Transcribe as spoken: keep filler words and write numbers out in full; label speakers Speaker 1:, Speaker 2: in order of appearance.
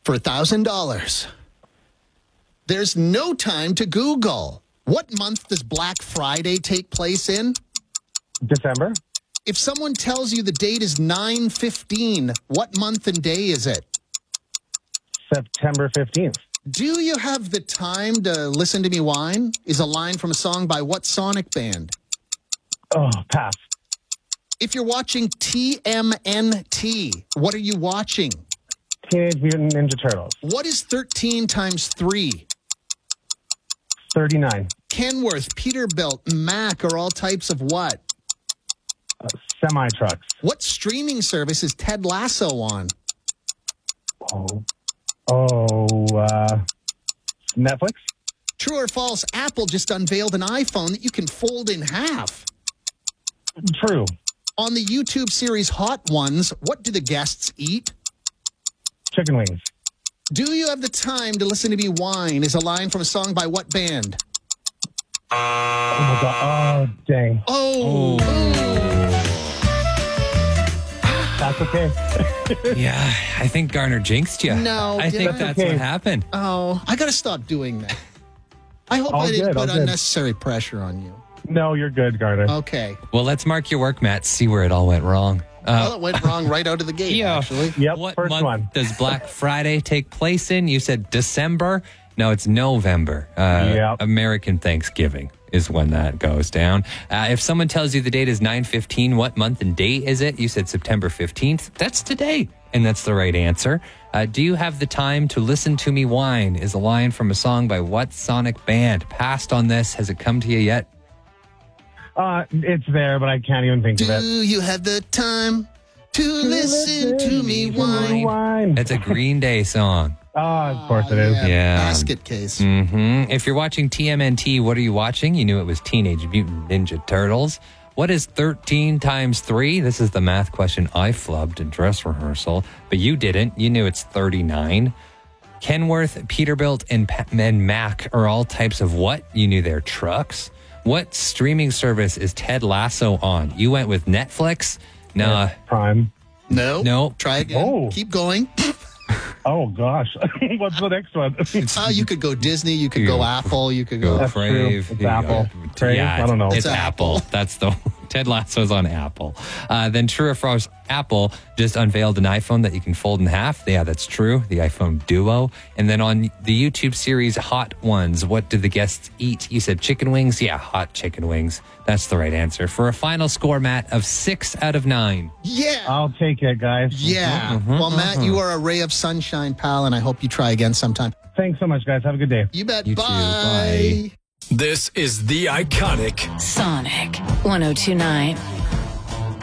Speaker 1: for one thousand dollars. There's no time to Google. What month does Black Friday take place in?
Speaker 2: December.
Speaker 1: If someone tells you the date is nine fifteen, what month and day is it?
Speaker 2: September fifteenth.
Speaker 1: Do you have the time to listen to me whine? Is a line from a song by what Sonic band?
Speaker 2: Oh, pass.
Speaker 1: If you're watching T M N T, what are you watching?
Speaker 2: Teenage Mutant Ninja Turtles.
Speaker 1: What is thirteen times three?
Speaker 2: thirty-nine.
Speaker 1: Kenworth, Peterbilt, Mack are all types of what?
Speaker 2: Uh, semi-trucks.
Speaker 1: What streaming service is Ted Lasso on?
Speaker 2: Oh. Oh, uh, Netflix?
Speaker 1: True or false, Apple just unveiled an iPhone that you can fold in half.
Speaker 2: True.
Speaker 1: On the YouTube series Hot Ones, what do the guests eat?
Speaker 2: Chicken wings.
Speaker 1: Do you have the time to listen to me whine is a line from a song by what band?
Speaker 2: Oh, my God. Oh, dang.
Speaker 1: Oh.
Speaker 2: That's okay.
Speaker 3: Yeah, I think Garner jinxed you.
Speaker 1: No,
Speaker 3: I think
Speaker 1: did I?
Speaker 3: that's
Speaker 2: Okay.
Speaker 3: what happened.
Speaker 1: Oh, I got to stop doing that. I hope
Speaker 2: All
Speaker 1: I didn't
Speaker 2: good,
Speaker 1: put
Speaker 2: all good.
Speaker 1: unnecessary pressure on you.
Speaker 2: No, you're good, Garner.
Speaker 1: Okay.
Speaker 3: Well, let's mark your work, Matt. See where it all went wrong.
Speaker 1: Well,
Speaker 3: Uh,
Speaker 1: it went wrong right out of the gate,
Speaker 3: Yeah.
Speaker 1: actually.
Speaker 2: Yep,
Speaker 3: what
Speaker 2: first
Speaker 3: month
Speaker 2: one.
Speaker 3: does Black Friday take place in? You said December. No, it's November. Uh,
Speaker 2: Yep.
Speaker 3: American Thanksgiving is when that goes down. Uh, if someone tells you the date is nine fifteen, what month and day is it? You said September fifteenth. That's today, and that's the right answer. Uh, do you have the time to listen to me whine is a line from a song by what Sonic band? Passed on this. Has it come to you yet?
Speaker 2: Uh, it's there, but I can't even think
Speaker 1: Do
Speaker 2: of it.
Speaker 1: you have the time to listen to me whine?
Speaker 2: Wine.
Speaker 3: It's a Green Day song.
Speaker 2: Oh, of course it is.
Speaker 1: Yeah,
Speaker 3: Yeah.
Speaker 1: basket case.
Speaker 3: hmm If you're watching T M N T, what are you watching? You knew it was Teenage Mutant Ninja Turtles. What is thirteen times three? This is the math question I flubbed in dress rehearsal, but you didn't. You knew it's thirty-nine. Kenworth, Peterbilt, and, Pa- and Mack are all types of what? You knew they're trucks. What streaming service is Ted Lasso on? You went with Netflix? Nah.
Speaker 2: Prime.
Speaker 1: No.
Speaker 3: No.
Speaker 1: Try again.
Speaker 2: Oh.
Speaker 1: Keep going.
Speaker 2: Oh, gosh. What's the next one?
Speaker 1: Uh, you could go Disney. You could
Speaker 3: You
Speaker 1: go
Speaker 3: go-
Speaker 1: Apple. You could
Speaker 3: Go
Speaker 1: go.
Speaker 2: That's true.
Speaker 3: Crave.
Speaker 2: It's
Speaker 3: You
Speaker 2: Apple.
Speaker 3: go-
Speaker 2: Crave?
Speaker 3: Yeah,
Speaker 2: I don't know.
Speaker 3: It's,
Speaker 1: It's
Speaker 3: Apple.
Speaker 1: Apple.
Speaker 3: That's the Ted Lasso's on Apple. Uh, then true or false, Apple just unveiled an iPhone that you can fold in half. Yeah, that's true. The iPhone Duo. And then on the YouTube series Hot Ones, what did the guests eat? You said chicken wings. Yeah, hot chicken wings. That's the right answer. For a final score, Matt, of six out of nine.
Speaker 1: Yeah.
Speaker 2: I'll take it, guys.
Speaker 1: yeah.
Speaker 3: Mm-hmm,
Speaker 1: Well, Matt, you are a ray of sunshine, pal, and I hope you try again sometime.
Speaker 2: Thanks so much, guys. Have a good day.
Speaker 1: You bet.
Speaker 3: You too.
Speaker 1: Bye.
Speaker 3: Bye.
Speaker 4: This is the iconic
Speaker 5: Sonic one oh two point nine.